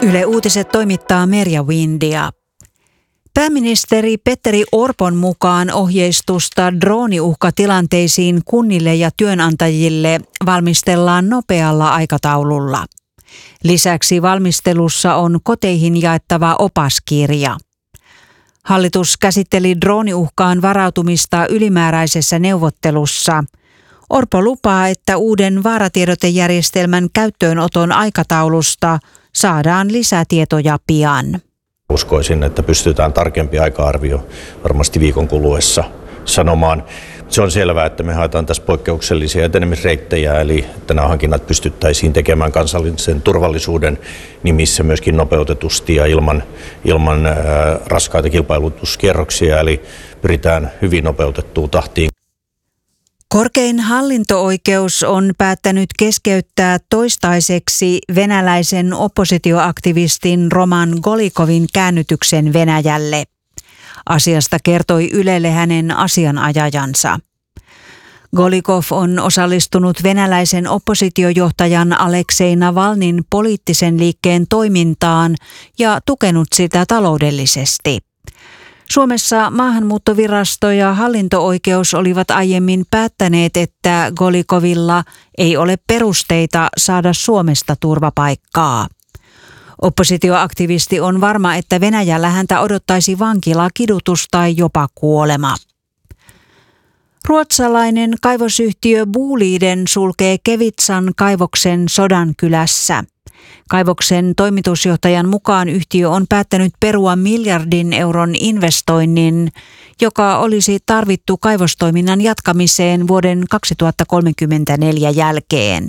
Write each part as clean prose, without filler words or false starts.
Yle Uutiset toimittaa Merja Windia. Pääministeri Petteri Orpon mukaan ohjeistusta drooniuhkatilanteisiin kunnille ja työnantajille valmistellaan nopealla aikataululla. Lisäksi valmistelussa on koteihin jaettava opaskirja. Hallitus käsitteli drooniuhkaan varautumista ylimääräisessä neuvottelussa. Orpo lupaa, että uuden vaaratiedotejärjestelmän käyttöönoton aikataulusta saadaan lisätietoja pian. Uskoisin, että pystytään tarkempi aika-arvio varmasti viikon kuluessa sanomaan. Se on selvää, että me haetaan tässä poikkeuksellisia etenemisreittejä, eli että nämä hankinnat pystyttäisiin tekemään kansallisen turvallisuuden nimissä myöskin nopeutetusti ja ilman raskaita kilpailutuskierroksia, eli pyritään hyvin nopeutettuun tahtiin. Korkein hallinto-oikeus on päättänyt keskeyttää toistaiseksi venäläisen oppositioaktivistin Roman Golikovin käännytyksen Venäjälle. Asiasta kertoi Ylelle hänen asianajajansa. Golikov on osallistunut venäläisen oppositiojohtajan Aleksei Navalnin poliittisen liikkeen toimintaan ja tukenut sitä taloudellisesti. Suomessa maahanmuuttovirasto ja hallinto-oikeus olivat aiemmin päättäneet, että Golikovilla ei ole perusteita saada Suomesta turvapaikkaa. Oppositioaktivisti on varma, että Venäjällä häntä odottaisi vankila, kidutus tai jopa kuolema. Ruotsalainen kaivosyhtiö Boliden sulkee Kevitsan kaivoksen Sodankylässä. Kaivoksen toimitusjohtajan mukaan yhtiö on päättänyt perua miljardin euron investoinnin, joka olisi tarvittu kaivostoiminnan jatkamiseen vuoden 2034 jälkeen.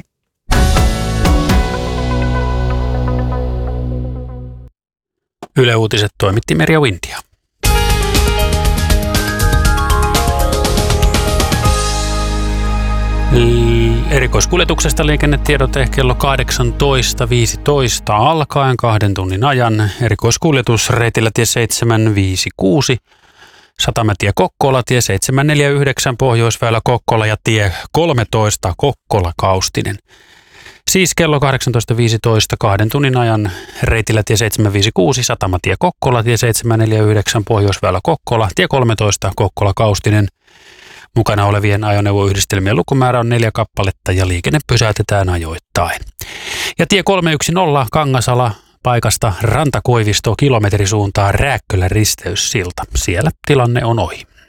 Yle Uutiset toimitti Merja Windia. Erikoiskuljetuksesta liikennetiedote kello 18.15 alkaen 2 tunnin ajan. Erikoiskuljetus reitillä tie 756, Satamätie Kokkola, tie 749 Pohjoisväylä Kokkola ja tie 13 Kokkola Kaustinen. Siis kello 18.15 2 tunnin ajan reitillä tie 756, Satamätie Kokkola, tie 749 Pohjoisväylä Kokkola, tie 13 Kokkola Kaustinen. Mukana olevien ajoneuvoyhdistelmien lukumäärä on 4 kappaletta ja liikenne pysäytetään ajoittain. Ja tie 310 Kangasala paikasta Rantakoivisto kilometrisuuntaan Rääkkölän risteyssilta. Siellä tilanne on ohi.